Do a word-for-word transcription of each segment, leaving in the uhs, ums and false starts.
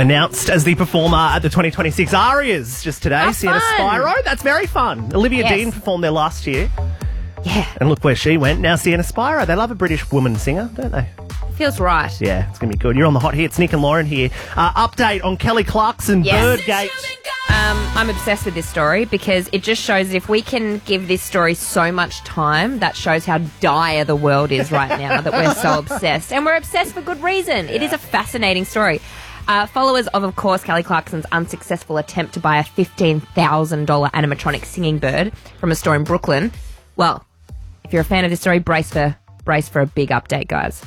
announced as the performer at the twenty twenty-six Arias just today. How Sienna fun. Spiro. That's very fun. Olivia Yes. Dean performed there last year. Yeah. And look where she went. Now Sienna Spiro. They love a British woman singer, don't they? Feels right. Yeah, it's going to be good. You're on the hot hits. Nick and Lauren here. Uh, update on Kelly Clarkson, Yes. Birdgate. Um, I'm obsessed with this story because it just shows that if we can give this story so much time, that shows how dire the world is right now, that we're so obsessed. And we're obsessed for good reason. It is a fascinating story. Uh, followers of, of course, Kelly Clarkson's unsuccessful attempt to buy a fifteen thousand dollars animatronic singing bird from a store in Brooklyn. Well, if you're a fan of this story, brace for, brace for a big update, guys.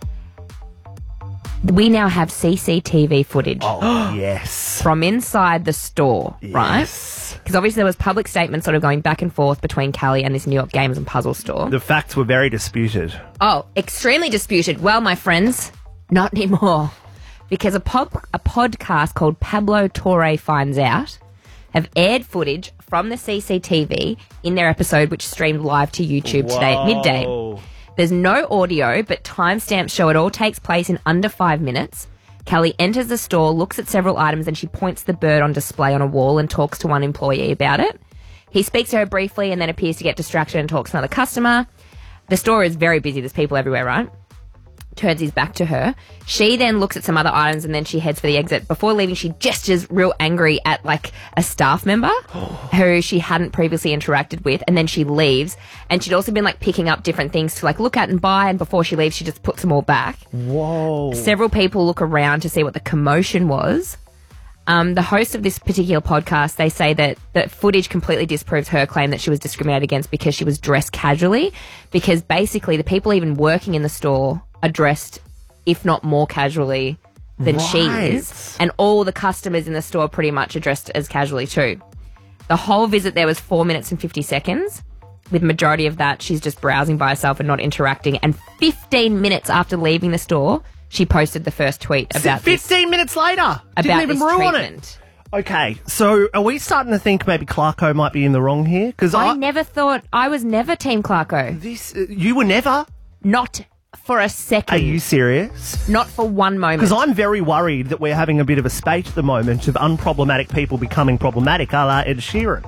We now have C C T V footage. Oh, yes. From inside the store, right? Yes. Because obviously there was public statements sort of going back and forth between Kelly and this New York Games and Puzzle store. The facts were very disputed. Oh, extremely disputed. Well, my friends, not anymore. Because a, pop, a podcast called Pablo Torre Finds Out have aired footage from the C C T V in their episode, which streamed live to YouTube today at midday. Whoa. There's no audio, but timestamps show it all takes place in under five minutes. Kelly enters the store, looks at several items, and she points the bird on display on a wall and talks to one employee about it. He speaks to her briefly and then appears to get distracted and talks to another customer. The store is very busy. There's people everywhere, right? Turns his back to her. She then looks at some other items and then she heads for the exit. Before leaving, she gestures real angry at, like, a staff member who she hadn't previously interacted with, and then she leaves. And she'd also been, like, picking up different things to, like, look at and buy, and before she leaves, she just puts them all back. Whoa. Several people look around to see what the commotion was. Um, the host of this particular podcast, they say that the footage completely disproves her claim that she was discriminated against because she was dressed casually, because basically the people even working in the store are dressed, if not more casually than she Right. is. And all the customers in the store pretty much are dressed as casually too. The whole visit there was four minutes and fifty seconds. With majority of that, she's just browsing by herself and not interacting. And fifteen minutes after leaving the store, she posted the first tweet about this. fifteen minutes later. About Didn't even this ruin treatment. it. Okay, so are we starting to think maybe Clarko might be in the wrong here? Because I, I, never thought I was never Team Clarko. this uh, you were never. Not for a second. Are you serious? Not for one moment. Because I'm very worried that we're having a bit of a spate at the moment of unproblematic people becoming problematic, a la Ed Sheeran.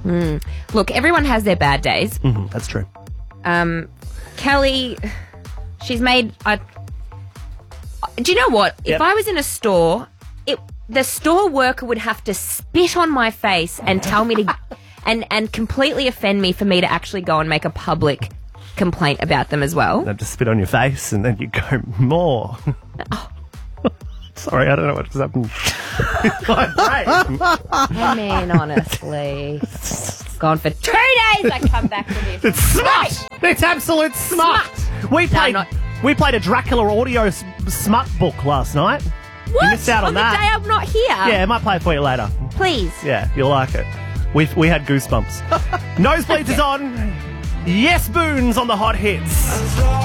Look, everyone has their bad days. Mm-hmm, that's true. Um, Kelly, she's made. A, do you know what? Yep. If I was in a store, it the store worker would have to spit on my face and tell me to, and and completely offend me for me to actually go and make a public complaint about them as well. They'd just spit on your face and then you go, more. Sorry, I don't know what just happened. I mean, honestly, gone for two days. I come back to this. It's smut! It's absolute smut! We played, not- we played a Dracula audio s- smut book last night. What? You missed out on, on that. the day I'm not here? Yeah, I might play it for you later. Please. Yeah, you'll like it. We we had goosebumps. Nosebleeds is on. Yes, Boons on the hot hits.